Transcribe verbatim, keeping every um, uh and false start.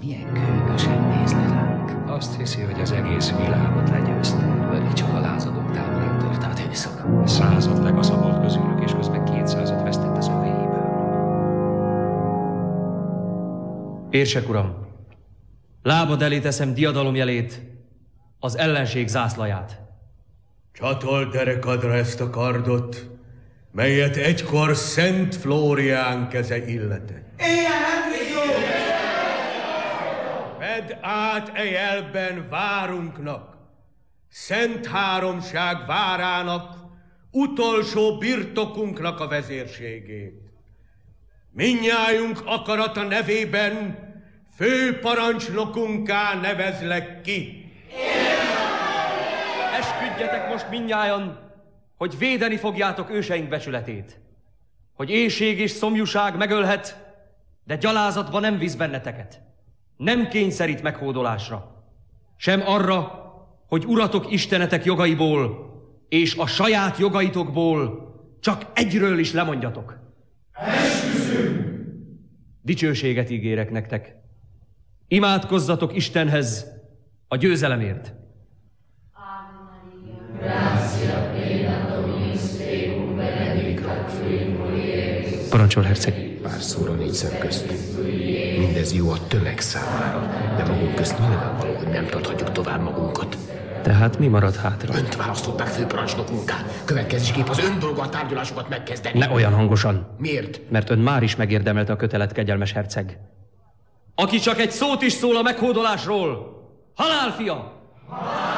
Milyen gőgösen néz le ránk. Azt hiszi, hogy az egész világot legyőzte. Pedig csak a lázadók táborán tört át éjszaka. Század legaszabolt közülük, és közben kétszázat vesztett az övéiből. Érsek uram, lábad elé teszem diadalomjelét, az ellenség zászlaját. Csatold derekadra ezt a kardot, melyet egykor Szent Flórián keze illetett. Vedd át e jelben várunknak, Szent Háromság várának, utolsó birtokunknak a vezérségét. Mindnyájunk akarata nevében főparancsnokunká nevezlek ki. Esküdjetek most mindnyájan, hogy védeni fogjátok őseink becsületét. Hogy éhség és szomjúság megölhet, de gyalázatba nem visz benneteket. Nem kényszerít meghódolásra. Sem arra, hogy uratok istenetek jogaiból és a saját jogaitokból csak egyről is lemondjatok. Esküszünk! Dicsőséget ígérek nektek. Imádkozzatok Istenhez a győzelemért. Parancsol, herceg. Pár szóra négy szem közt. Mindez jó a tömeg számára, de magunk közt nyilvánvaló, hogy nem tarthatjuk tovább magunkat. Tehát mi marad hátra? Önt választották főparancsnokunká. Következésképp az ön dolga a tárgyalásokat megkezdeni. Ne olyan hangosan. Miért? Mert ön már is megérdemelte a kötelet, kegyelmes herceg. Aki csak egy szót is szól a meghódolásról, halál fia!